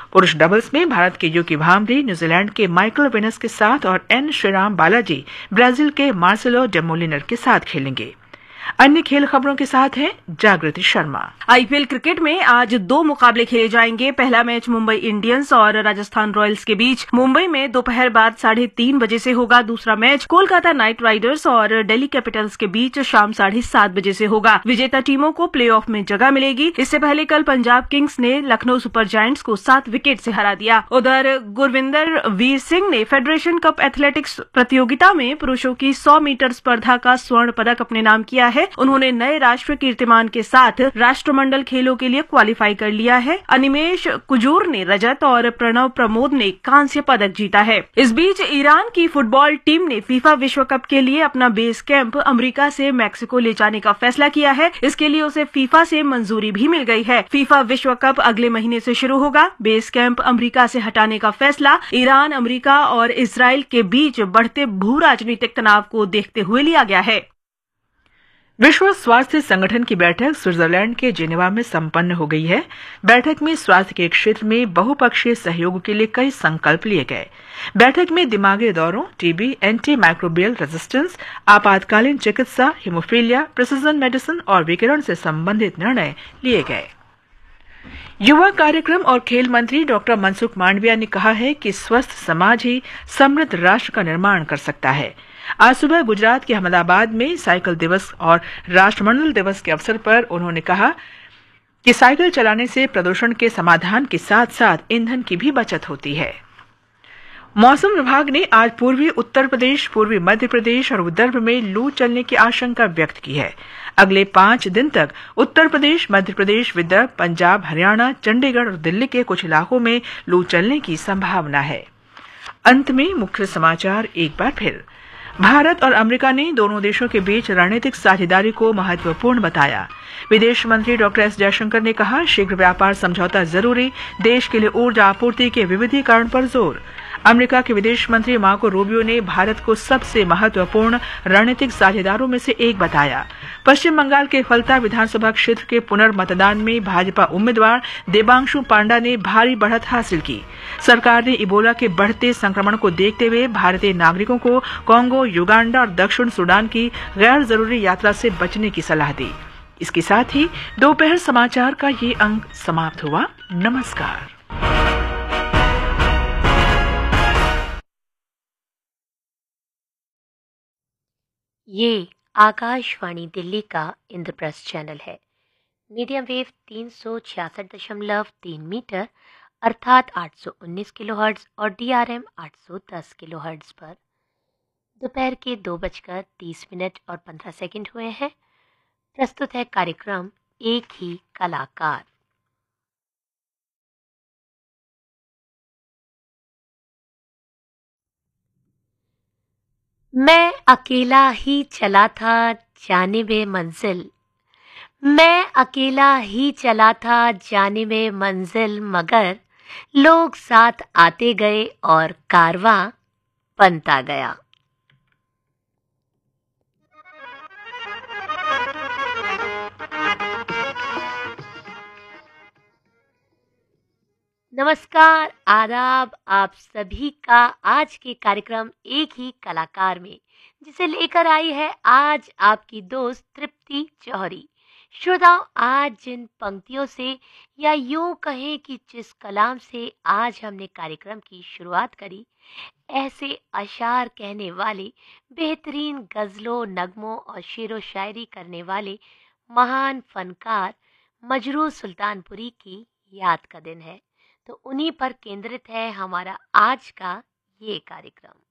पुरुष डबल्स में भारत के यूकी भामरी न्यूजीलैंड के माइकल वेनस के साथ और एन श्रीराम बालाजी ब्राजील के मार्सेलो डेमोलिनर के साथ खेलेंगे। अन्य खेल खबरों के साथ हैं जागृति शर्मा। आईपीएल क्रिकेट में आज 2 मुकाबले खेले जाएंगे। पहला मैच मुंबई इंडियंस और राजस्थान रॉयल्स के बीच मुंबई में दोपहर बाद 3:30 बजे से होगा। दूसरा मैच कोलकाता नाइट राइडर्स और दिल्ली कैपिटल्स के बीच शाम 7:30 बजे से होगा। विजेता टीमों को प्लेऑफ में जगह मिलेगी। इससे पहले कल पंजाब किंग्स ने लखनऊ सुपर जायंट्स को 7 विकेट से हरा दिया। उधर गुरविंदर वीर सिंह ने फेडरेशन कप एथलेटिक्स प्रतियोगिता में पुरुषों की 100 मीटर स्पर्धा का स्वर्ण पदक अपने नाम किया है। उन्होंने नए राष्ट्रीय कीर्तिमान के साथ राष्ट्रमंडल खेलों के लिए क्वालिफाई कर लिया है। अनिमेश कुजूर ने रजत और प्रणव प्रमोद ने कांस्य पदक जीता है। इस बीच ईरान की फुटबॉल टीम ने फीफा विश्व कप के लिए अपना बेस कैंप अमेरिका से मैक्सिको ले जाने का फैसला किया है। इसके लिए उसे फीफा से मंजूरी भी मिल गई है। फीफा विश्व कप अगले महीने से शुरू होगा। बेस कैंप अमेरिका से हटाने का फैसला ईरान, अमेरिका और इजराइल के बीच बढ़ते भू राजनीतिक तनाव को देखते हुए लिया गया है। विश्व स्वास्थ्य संगठन की बैठक स्विट्जरलैंड के जेनेवा में संपन्न हो गई है। बैठक में स्वास्थ्य के क्षेत्र में बहुपक्षीय सहयोग के लिए कई संकल्प लिए गए। बैठक में दिमागी दौरों, टीबी, एंटी माइक्रोबियल रेजिस्टेंस, आपातकालीन चिकित्सा, हीमोफीलिया, प्रिसिजन मेडिसिन और विकिरण से संबंधित निर्णय लिए गए। युवा कार्यक्रम और खेल मंत्री डॉक्टर मनसुख मांडविया ने कहा है कि स्वस्थ समाज ही समृद्ध राष्ट्र का निर्माण कर सकता है। आज सुबह गुजरात के अहमदाबाद में साइकिल दिवस और राष्ट्रमंडल दिवस के अवसर पर उन्होंने कहा कि साइकिल चलाने से प्रदूषण के समाधान के साथ साथ ईंधन की भी बचत होती है। मौसम विभाग ने आज पूर्वी उत्तर प्रदेश, पूर्वी मध्य प्रदेश और विदर्भ में लू चलने की आशंका व्यक्त की है। अगले 5 दिन तक उत्तर प्रदेश, मध्य प्रदेश, विदर्भ, पंजाब, हरियाणा, चंडीगढ़ और दिल्ली के कुछ इलाकों में लू चलने की संभावना है। अंत में मुख्य समाचार एक बार फिर। भारत और अमेरिका ने दोनों देशों के बीच रणनीतिक साझेदारी को महत्वपूर्ण बताया। विदेश मंत्री डॉक्टर एस जयशंकर ने कहा, शीघ्र व्यापार समझौता जरूरी, देश के लिए ऊर्जा आपूर्ति के विविधीकरण पर जोर। अमेरिका के विदेश मंत्री मार्को रूबियो ने भारत को सबसे महत्वपूर्ण रणनीतिक साझेदारों में से एक बताया। पश्चिम बंगाल के फलता विधानसभा क्षेत्र के पुनर्मतदान में भाजपा उम्मीदवार देबांशु पांडा ने भारी बढ़त हासिल की। सरकार ने इबोला के बढ़ते संक्रमण को देखते हुए भारतीय नागरिकों को कांगो, युगांडा और दक्षिण सूडान की गैर जरूरी यात्रा से बचने की सलाह दी। इसके साथ ही दोपहर समाचार का ये अंक समाप्त हुआ। नमस्कार। ये आकाशवाणी दिल्ली का इंद्रप्रस्थ चैनल है। मीडियम वेव 366.3 मीटर अर्थात 819 किलोहर्ट्ज और DRM 810 किलोहर्ट्ज पर दोपहर के 2:30 और 15 सेकंड हुए हैं। प्रस्तुत है कार्यक्रम एक ही कलाकार। मैं अकेला ही चला था जानिबे मंजिल, मैं अकेला ही चला था जानिबे मंजिल, मगर लोग साथ आते गए और कारवां बनता गया। नमस्कार, आदाब आप सभी का आज के कार्यक्रम एक ही कलाकार में, जिसे लेकर आई है आज आपकी दोस्त तृप्ति जौहरी। श्रोताओं, आज जिन पंक्तियों से या यूं कहें कि जिस कलाम से आज हमने कार्यक्रम की शुरुआत करी, ऐसे अशार कहने वाले, बेहतरीन गज़लों, नगमों और शेरो शायरी करने वाले महान फनकार मजरू सुल्तानपुरी की याद का दिन है। तो उन्हीं पर केंद्रित है हमारा आज का ये कार्यक्रम।